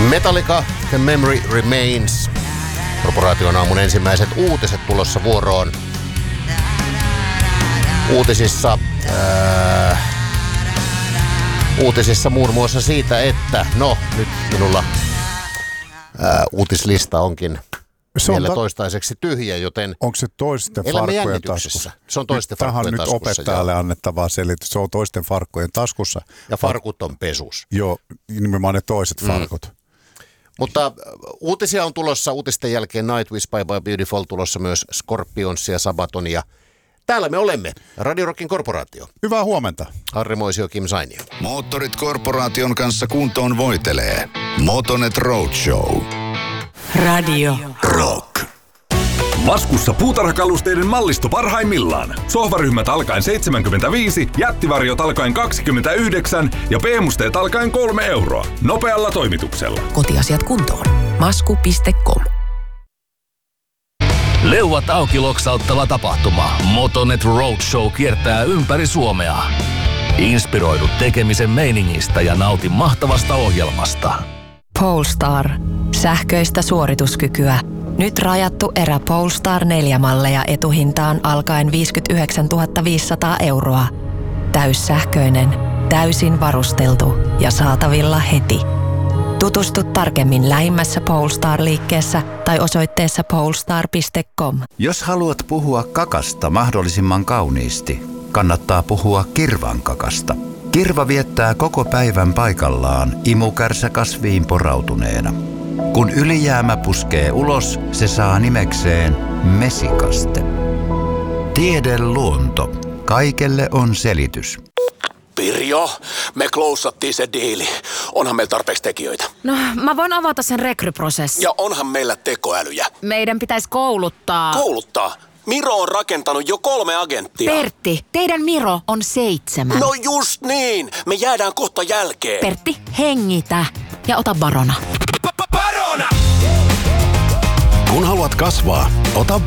Metallica, The Memory Remains. Korporaation aamun ensimmäiset uutiset tulossa vuoroon. Uutisissa muun muassa siitä, että nyt minulla uutislista onkin vielä toistaiseksi tyhjä, joten onko se toisten farkkojen taskussa? Se on toisten farkkojen taskussa. Tähän nyt opettajalle annettavaa selitys. Se on toisten farkkojen taskussa. Ja farkut on pesus. Joo, nimenomaan ne toiset farkut. Mutta uutisia on tulossa. Uutisten jälkeen Nightwish, Bye Bye Beautiful, tulossa myös Scorpionsia, Sabatonia. Täällä me olemme, Radio Rockin Korporaatio. Hyvää huomenta. Harri Moisio, Kim Sainio. Moottorit Korporaation kanssa kuntoon voitelee. Motonet Roadshow. Radio Rock. Laskussa puutarhakalusteiden mallisto parhaimmillaan. Sohvaryhmät alkaen 75, jättivarjot alkaen 29 ja B-musteet alkaen 3 euroa. Nopealla toimituksella. Kotiasiat kuntoon. Masku.com. Leuat auki loksauttava tapahtuma. Motonet Roadshow kiertää ympäri Suomea. Inspiroidu tekemisen meiningistä ja nauti mahtavasta ohjelmasta. Polestar. Sähköistä suorituskykyä. Nyt rajattu erä Polestar 4-malleja etuhintaan alkaen 59 500 euroa. Täyssähköinen, täysin varusteltu ja saatavilla heti. Tutustu tarkemmin lähimmässä Polestar-liikkeessä tai osoitteessa polestar.com. Jos haluat puhua kakasta mahdollisimman kauniisti, kannattaa puhua kirvan kakasta. Kirva viettää koko päivän paikallaan imukärsä-kasviin porautuneena. Kun ylijäämä puskee ulos, se saa nimekseen mesikaste. Tiedeluonto. Kaikelle on selitys. Pirjo, me klousattiin se diili. Onhan meillä tarpeeksi tekijöitä. No, mä voin avata sen rekryprosessin. Ja onhan meillä tekoälyjä. Meidän pitäisi kouluttaa. Kouluttaa? Miro on rakentanut jo 3 agenttia. Pertti, teidän Miro on 7. No just niin, me jäädään kohta jälkeen. Pertti, hengitä ja ota Barona. Barona! Kun haluat kasvaa, ota